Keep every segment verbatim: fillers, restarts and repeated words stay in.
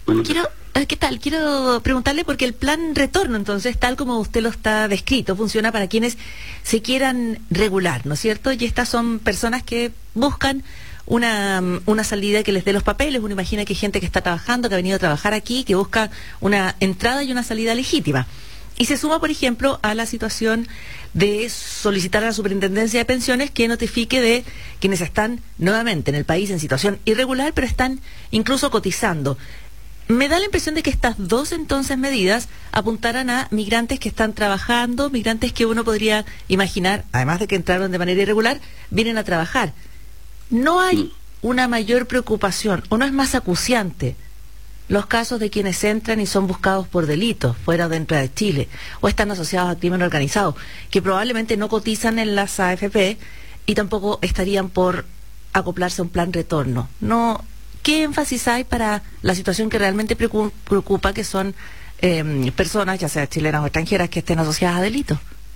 Bueno, Quiero, eh, ¿qué tal? Quiero preguntarle porque el plan retorno, entonces, tal como usted lo está descrito, funciona para quienes se quieran regular, ¿no es cierto? Y estas son personas que buscan una, una salida que les dé los papeles. Uno imagina que hay gente que está trabajando, que ha venido a trabajar aquí, que busca una entrada y una salida legítima. Y se suma, por ejemplo, a la situación de solicitar a la Superintendencia de Pensiones que notifique de quienes están nuevamente en el país en situación irregular, pero están incluso cotizando. Me da la impresión de que estas dos entonces medidas apuntaran a migrantes que están trabajando, migrantes que uno podría imaginar, además de que entraron de manera irregular, vienen a trabajar. ¿No hay una mayor preocupación o no es más acuciante los casos de quienes entran y son buscados por delitos fuera o dentro de Chile o están asociados a crimen organizado, que probablemente no cotizan en las A F P y tampoco estarían por acoplarse a un plan retorno? No, ¿qué énfasis hay para la situación que realmente preocupa, que son eh, personas, ya sea chilenas o extranjeras, que estén asociadas a delitos?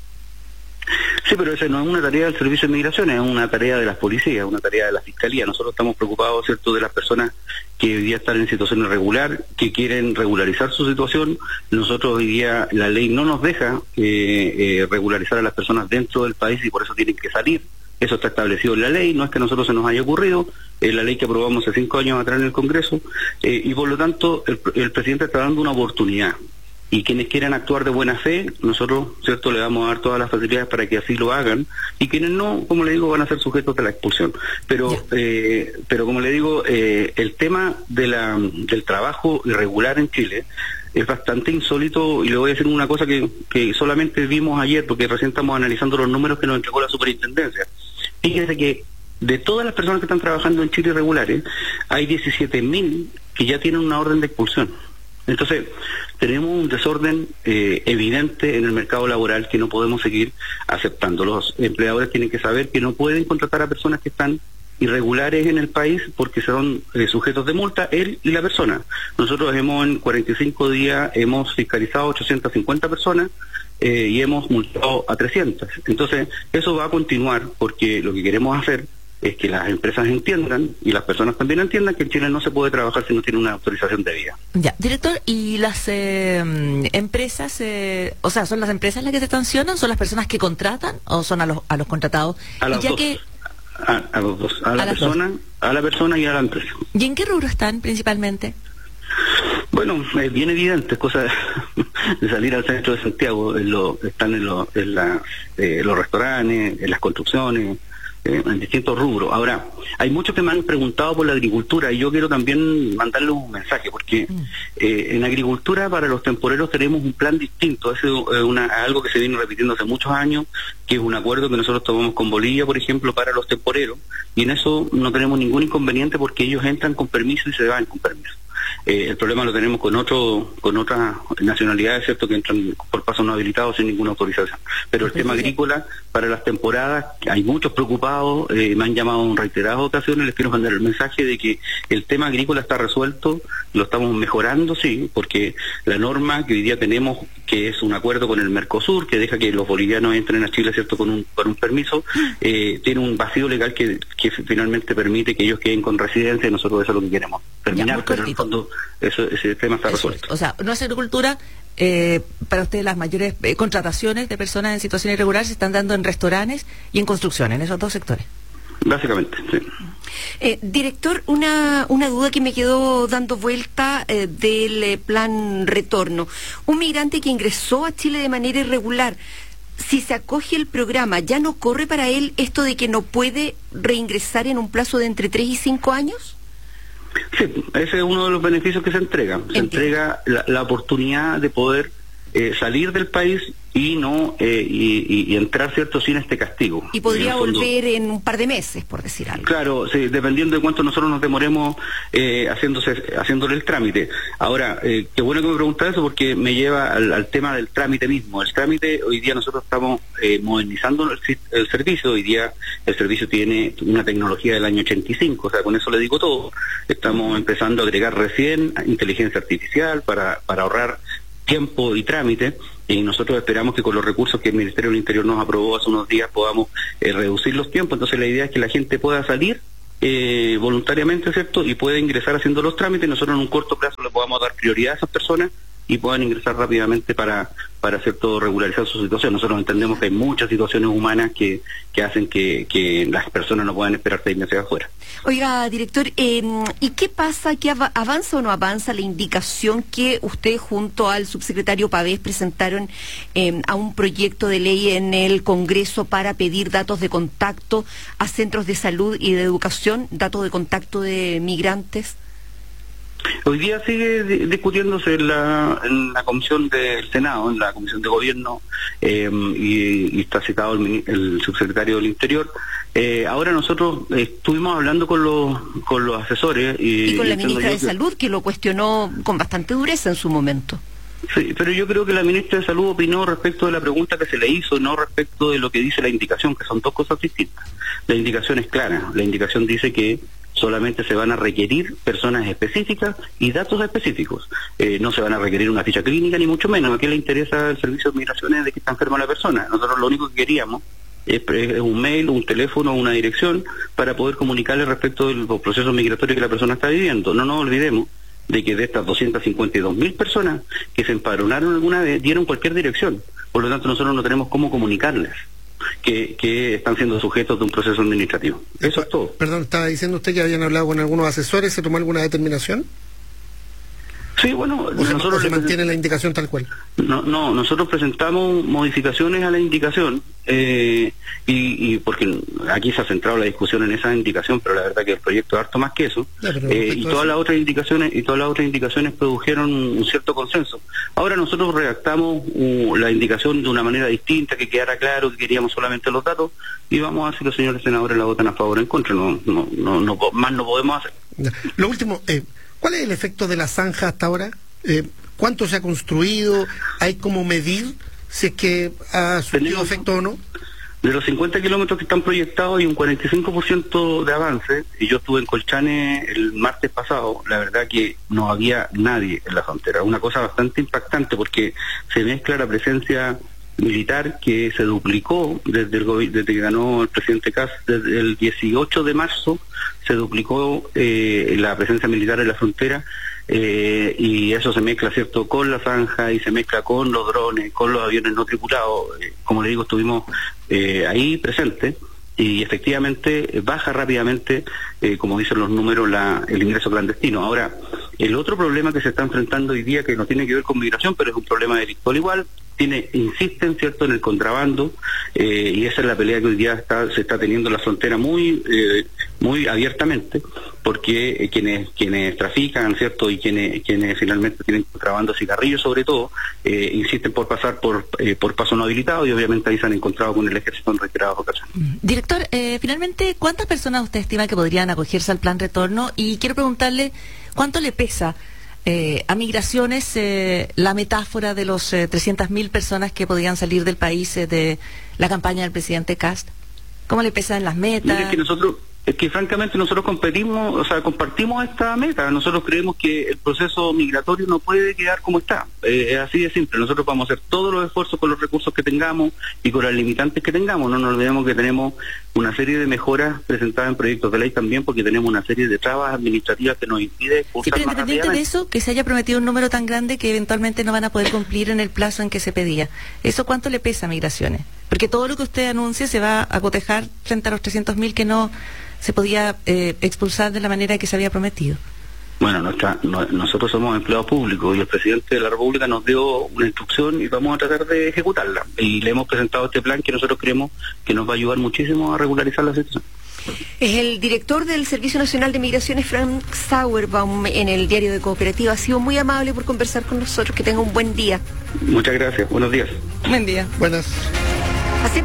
Sí, pero esa no es una tarea del Servicio de Migración, es una tarea de las policías, una tarea de la Fiscalía. Nosotros estamos preocupados, ¿cierto?, de las personas que hoy día están en situación irregular, que quieren regularizar su situación. Nosotros hoy día, la ley no nos deja eh, eh, regularizar a las personas dentro del país y por eso tienen que salir. Eso está establecido en la ley, no es que a nosotros se nos haya ocurrido, es la ley que aprobamos hace cinco años atrás en el Congreso, eh, y por lo tanto el, el presidente está dando una oportunidad. Y quienes quieran actuar de buena fe, nosotros, cierto, le vamos a dar todas las facilidades para que así lo hagan, y quienes no, como le digo, van a ser sujetos de la expulsión. Pero, eh, pero como le digo, eh, el tema de la, del trabajo irregular en Chile es bastante insólito, y le voy a decir una cosa que, que solamente vimos ayer, porque recién estamos analizando los números que nos entregó la Superintendencia. Fíjense que de todas las personas que están trabajando en Chile irregulares, hay diecisiete mil que ya tienen una orden de expulsión. Entonces, tenemos un desorden eh, evidente en el mercado laboral que no podemos seguir aceptando. Los empleadores tienen que saber que no pueden contratar a personas que están irregulares en el país porque son eh, sujetos de multa, él y la persona. Nosotros hemos en cuarenta y cinco días hemos fiscalizado ochocientas cincuenta personas eh, y hemos multado a trescientas. Entonces, eso va a continuar porque lo que queremos hacer es que las empresas entiendan y las personas también entiendan que en Chile no se puede trabajar si no tiene una autorización debida. Ya, director, ¿y las eh, empresas, eh, o sea, son las empresas las que se sancionan, son las personas que contratan o son a los a los contratados? A los ya dos, que a, a los dos, a, a la persona, dos. a la persona y a la empresa. ¿Y en qué rubro están principalmente? Bueno, es bien evidente, es cosa de, de salir al centro de Santiago, en lo, están en, lo, en la, eh, los restaurantes, en las construcciones, en distintos rubros. Ahora, hay muchos que me han preguntado por la agricultura y yo quiero también mandarles un mensaje, porque eh, en agricultura para los temporeros tenemos un plan distinto. Es una, algo que se viene repitiendo hace muchos años, que es un acuerdo que nosotros tomamos con Bolivia, por ejemplo, para los temporeros, y en eso no tenemos ningún inconveniente porque ellos entran con permiso y se van con permiso. Eh, el problema lo tenemos con otro, con otras nacionalidades, ¿cierto?, que entran por paso no habilitado sin ninguna autorización. Pero el tema agrícola, para las temporadas, hay muchos preocupados, eh, me han llamado en reiteradas ocasiones, les quiero mandar el mensaje de que el tema agrícola está resuelto, lo estamos mejorando, sí, porque la norma que hoy día tenemos, que es un acuerdo con el Mercosur, que deja que los bolivianos entren a Chile, ¿cierto?, con un, con un permiso, eh, tiene un vacío legal que, que finalmente permite que ellos queden con residencia, y nosotros eso es lo que queremos terminar, pero en el fondo eso, ese tema está resuelto. Es. O sea, no es agricultura, eh, para ustedes las mayores eh, contrataciones de personas en situación irregular se están dando en restaurantes y en construcción, en esos dos sectores. Básicamente, sí. Eh, director, una, una duda que me quedó dando vuelta eh, del eh, plan retorno. Un migrante que ingresó a Chile de manera irregular, si se acoge el programa, ¿ya no corre para él esto de que no puede reingresar en un plazo de entre tres y cinco años? Sí, ese es uno de los beneficios que se entrega. Se Entiendo. entrega la, la oportunidad de poder eh, salir del país y no eh, y, y entrar, cierto, sin este castigo. Y podría en fondo, volver en un par de meses, por decir algo. Claro, sí, dependiendo de cuánto nosotros nos demoremos eh, haciéndose, haciéndole el trámite. Ahora, eh, qué bueno que me preguntas eso porque me lleva al, al tema del trámite mismo. El trámite, hoy día nosotros estamos eh, modernizando el, el servicio. Hoy día el servicio tiene una tecnología del año ochenta y cinco, o sea, con eso le digo todo. Estamos empezando a agregar recién inteligencia artificial para, para ahorrar tiempo y trámite, y nosotros esperamos que con los recursos que el Ministerio del Interior nos aprobó hace unos días podamos eh, reducir los tiempos. Entonces la idea es que la gente pueda salir eh, voluntariamente, ¿cierto?, y pueda ingresar haciendo los trámites. Nosotros en un corto plazo le podemos podamos dar prioridad a esas personas y puedan ingresar rápidamente para para hacer todo, regularizar su situación. Nosotros entendemos que hay muchas situaciones humanas que, que hacen que, que las personas no puedan esperar seis meses afuera. Oiga, director, eh, ¿y qué pasa? ¿Qué av- avanza o no avanza la indicación que usted junto al subsecretario Pavés presentaron eh, a un proyecto de ley en el Congreso para pedir datos de contacto a centros de salud y de educación, datos de contacto de migrantes? Hoy día sigue di- discutiéndose en la, en la comisión del Senado, en la comisión de gobierno, eh, y, y está citado el, mini- el subsecretario del Interior. Eh, ahora nosotros eh, estuvimos hablando con los con los asesores y, Y con la y ministra de yo que- Salud, que lo cuestionó con bastante dureza en su momento. Sí, pero yo creo que la ministra de Salud opinó respecto de la pregunta que se le hizo, no respecto de lo que dice la indicación, que son dos cosas distintas. La indicación es clara, la indicación dice que solamente se van a requerir personas específicas y datos específicos. Eh, no se van a requerir una ficha clínica, ni mucho menos. ¿A qué le interesa el servicio de migraciones de que está enferma la persona? Nosotros lo único que queríamos es, es un mail, un teléfono, una dirección para poder comunicarle respecto del proceso migratorio que la persona está viviendo. No nos olvidemos de que de estas doscientas cincuenta y dos mil personas que se empadronaron alguna vez, dieron cualquier dirección. Por lo tanto, nosotros no tenemos cómo comunicarles que, que están siendo sujetos de un proceso administrativo. Eso es todo. Perdón, estaba diciendo usted que habían hablado con algunos asesores, ¿se tomó alguna determinación? Sí, bueno, ¿O se, nosotros o se le mantiene present- la indicación tal cual? No, no, nosotros presentamos modificaciones a la indicación, eh, y, y porque aquí se ha centrado la discusión en esa indicación, pero la verdad que el proyecto es harto más que eso, Ya, pero eh, respecto y a todas eso- las otras indicaciones y todas las otras indicaciones produjeron un cierto consenso. Ahora nosotros redactamos uh, la indicación de una manera distinta, que quedara claro que queríamos solamente los datos, y vamos a ver si los señores senadores la votan a favor o en contra. No, no, no, no po- más no podemos hacer. Ya. Lo último, eh, ¿cuál es el efecto de la zanja hasta ahora? Eh, ¿Cuánto se ha construido? ¿Hay cómo medir si es que ha surtido Tenemos- efecto o no? De los cincuenta kilómetros que están proyectados hay un cuarenta y cinco por ciento de avance, y yo estuve en Colchane el martes pasado. La verdad que no había nadie en la frontera, una cosa bastante impactante porque se mezcla la presencia militar que se duplicó desde, el gobi- desde que ganó el presidente Kast. Desde el dieciocho de marzo se duplicó eh, la presencia militar en la frontera. Eh, y eso se mezcla, ¿cierto?, con la zanja y se mezcla con los drones, con los aviones no tripulados. Eh, como le digo, estuvimos eh, ahí presentes y efectivamente eh, baja rápidamente, eh, como dicen los números, la, el ingreso clandestino. Ahora, el otro problema que se está enfrentando hoy día, que no tiene que ver con migración, pero es un problema delictual igual, tiene, insisten, ¿cierto?, en el contrabando, eh, y esa es la pelea que hoy día está, se está teniendo en la frontera muy eh, muy abiertamente, porque eh, quienes quienes trafican, ¿cierto?, y quienes quienes finalmente tienen contrabando, cigarrillos sobre todo, eh, insisten por pasar por eh, por paso no habilitado, y obviamente ahí se han encontrado con el ejército en reiteradas ocasiones. Director, eh, finalmente, ¿cuántas personas usted estima que podrían acogerse al plan retorno? Y quiero preguntarle, ¿cuánto le pesa eh, a Migraciones eh, la metáfora de los eh, trescientas mil personas que podían salir del país eh, de la campaña del presidente Kast? ¿Cómo le pesan las metas? Mire, es que nosotros, es que francamente nosotros competimos, o sea, compartimos esta meta. Nosotros creemos que el proceso migratorio no puede quedar como está. Eh, es así de simple. Nosotros vamos a hacer todos los esfuerzos con los recursos que tengamos y con las limitantes que tengamos. No nos olvidemos que tenemos una serie de mejoras presentadas en proyectos de ley también, porque tenemos una serie de trabas administrativas que nos impide Sí, expulsar pero más independiente de rápidamente. eso, que se haya prometido un número tan grande que eventualmente no van a poder cumplir en el plazo en que se pedía. ¿Eso cuánto le pesa a Migraciones? Porque todo lo que usted anuncia se va a cotejar frente a los trescientos mil que no se podía eh, expulsar de la manera que se había prometido. Bueno, nuestra, no, nosotros somos empleados públicos y el presidente de la República nos dio una instrucción y vamos a tratar de ejecutarla. Y le hemos presentado este plan que nosotros creemos que nos va a ayudar muchísimo a regularizar la situación. Es el director del Servicio Nacional de Migraciones, Frank Sauerbaum, en el Diario de Cooperativa. Ha sido muy amable por conversar con nosotros. Que tenga un buen día. Muchas gracias. Buenos días. Buen día. Buenas. Hace-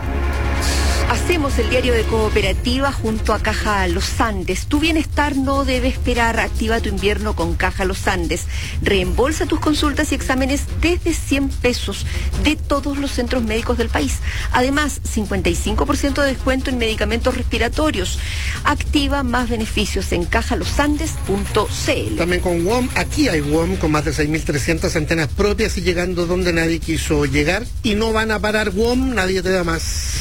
Hacemos el Diario de Cooperativa junto a Caja Los Andes. Tu bienestar no debe esperar. Activa tu invierno con Caja Los Andes. Reembolsa tus consultas y exámenes desde cien pesos de todos los centros médicos del país. Además, cincuenta y cinco por ciento de descuento en medicamentos respiratorios. Activa más beneficios en caja los andes punto c l. También con W O M, aquí hay W O M con más de seis mil trescientas antenas propias y llegando donde nadie quiso llegar. Y no van a parar W O M, nadie te da más.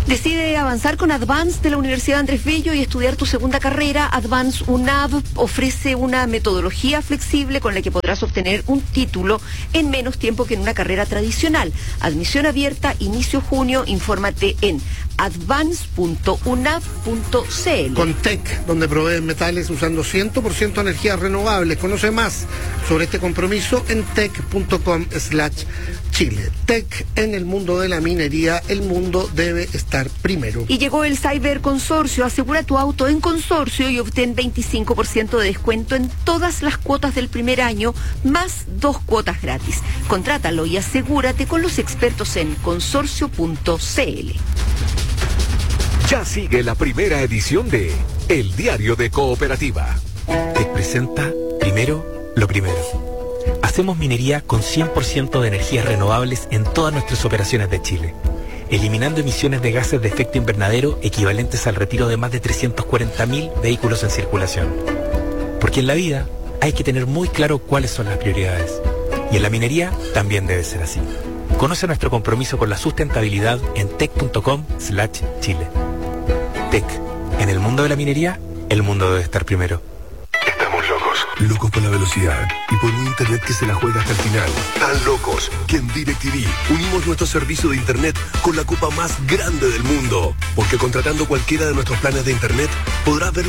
Decide avanzar con Advance de la Universidad Andrés Bello y estudiar tu segunda carrera. Advance UNAV ofrece una metodología flexible con la que podrás obtener un título en menos tiempo que en una carrera tradicional. Admisión abierta, inicio junio. Infórmate en advance punto unav punto c l. Con T E C, donde proveen metales usando cien por ciento energías renovables. Conoce más sobre este compromiso en tec punto com slash chile. T E C, en el mundo de la minería, el mundo debe estar primero. Y llegó el Cyber Consorcio. Asegura tu auto en Consorcio y obtén veinticinco por ciento de descuento en todas las cuotas del primer año, más dos cuotas gratis. Contrátalo y asegúrate con los expertos en consorcio punto c l. Ya sigue la primera edición de El Diario de Cooperativa. Te presenta primero lo primero. Hacemos minería con cien por ciento de energías renovables en todas nuestras operaciones de Chile, eliminando emisiones de gases de efecto invernadero equivalentes al retiro de más de trescientos cuarenta mil vehículos en circulación. Porque en la vida hay que tener muy claro cuáles son las prioridades. Y en la minería también debe ser así. Conoce nuestro compromiso con la sustentabilidad en tec punto com slash chile. T E C, en el mundo de la minería, el mundo debe estar primero. Estamos locos. Locos por la velocidad y por un internet que se la juega hasta el final. Tan locos que en DirecTV unimos nuestro servicio de internet con la copa más grande del mundo. Porque contratando cualquiera de nuestros planes de internet podrás ver